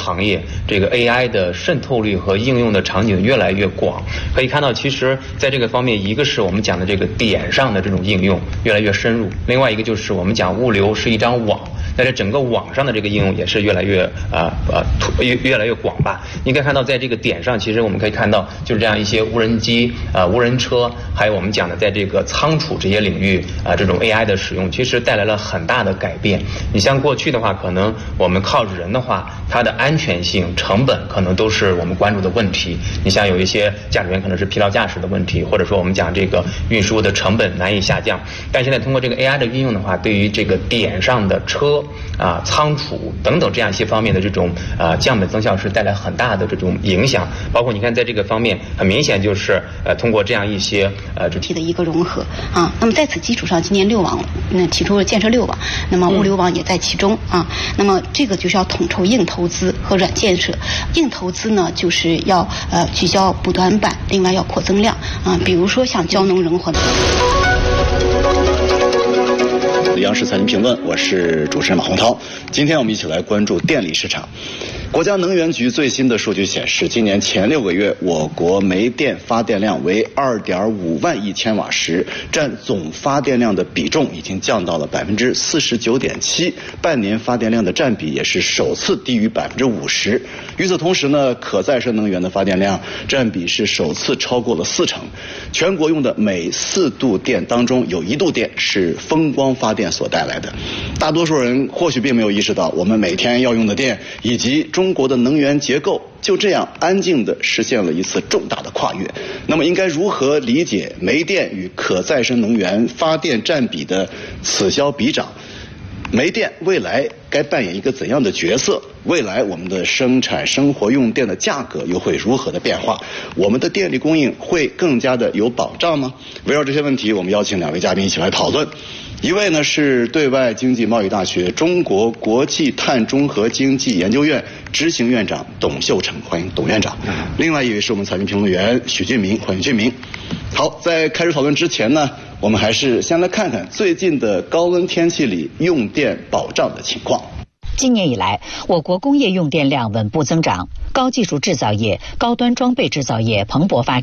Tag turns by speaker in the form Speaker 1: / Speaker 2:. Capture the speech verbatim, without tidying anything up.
Speaker 1: 行业，这个 A I 的渗透率和应用的场景越来越广。可以看到，其实在这个方面，一个是我们讲的这个点上的这种应用越来越深入，另外一个就是我们讲物流是一张网。在这整个网上的这个应用也是越来越啊呃越越来越广吧。你可以看到，在这个点上，其实我们可以看到，就是这样一些无人机啊、呃、无人车，还有我们讲的在这个仓储这些领域啊、呃，这种 A I 的使用，其实带来了很大的改变。你像过去的话，可能我们靠着人的话，它的安全性、成本可能都是我们关注的问题。你像有一些驾驶员可能是疲劳驾驶的问题，或者说我们讲这个运输的成本难以下降。但现在通过这个 A I 的运用的话，对于这个点上的车啊、仓储等等这样一些方面的这种啊降本增效是带来很大的这种影响。包括你看，在这个方面，很明显就是呃通过这样一些呃这
Speaker 2: 的一个融合啊。那么在此基础上，今年六网那提出了建设六网，那么物流网也在其中啊。那么这个就是要统筹硬投资和软建设。硬投资呢，就是要呃聚焦补短板，另外要扩增量啊。比如说像交农人混。
Speaker 3: 央视财经评论，我是主持人马洪涛。今天我们一起来关注电力市场。国家能源局最新的数据显示，今年前六个月，我国煤电发电量为二点五万亿千瓦时，占总发电量的比重已经降到了百分之四十九点七，半年发电量的占比也是首次低于百分之五十。与此同时呢，可再生能源的发电量占比是首次超过了四成。全国用的每四度电当中，有一度电是风光发电所带来的。大多数人或许并没有意识到，我们每天要用的电以及中国的能源结构就这样安静地实现了一次重大的跨越。那么应该如何理解煤电与可再生能源发电占比的此消彼长？煤电未来该扮演一个怎样的角色？未来我们的生产生活用电的价格又会如何的变化？我们的电力供应会更加的有保障吗？围绕这些问题，我们邀请两位嘉宾一起来讨论。一位呢是对外经济贸易大学中国国际碳中和经济研究院执行院长董秀成，欢迎董院长。另外一位是我们财经评论员许俊明，欢迎俊明。好，在开始讨论之前呢，我们还是先来看看最近的高温天气里用电保障的情况。
Speaker 4: 今年以来，我国工业用电量稳步增长，高技术制造业、高端装备制造业蓬勃发展。